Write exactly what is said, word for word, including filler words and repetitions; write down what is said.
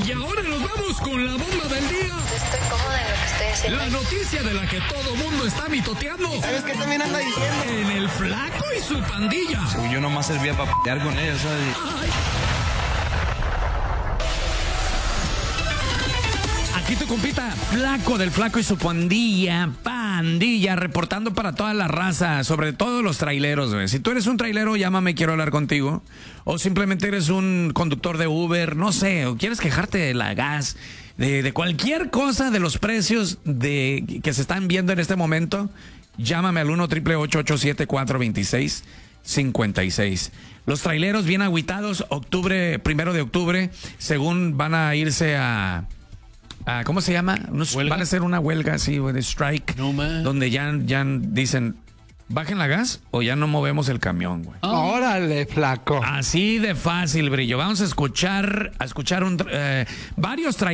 Y ahora nos vamos con la bomba del día. Estoy cómoda en lo que estoy haciendo. La noticia de la que todo mundo está mitoteando. ¿Sabes qué también anda diciendo? En el Flaco y su pandilla. Uy, yo nomás servía para pelear con ellos, ¿sabes? Ay. Aquí tu compita Flaco del Flaco y su pandilla, pandilla, reportando para toda la raza, sobre todo los traileros, güey. Si tú eres un trailero, llámame, quiero hablar contigo. O simplemente eres un conductor de Uber, no sé, o quieres quejarte de la gas, de, de cualquier cosa, de los precios de que se están viendo en este momento, llámame al uno, ocho ocho ocho, siete cuatro dos seis cinco seis. Los traileros bien agüitados, octubre, primero de octubre, según van a irse a... Ah, ¿cómo se llama? Unos, van a hacer una huelga así, de strike, No, man. donde ya, ya dicen, bajen la gas o ya no movemos el camión, güey. Oh. Órale, Flaco. Así de fácil, Brillo. Vamos a escuchar, a escuchar un, eh, varios trailers.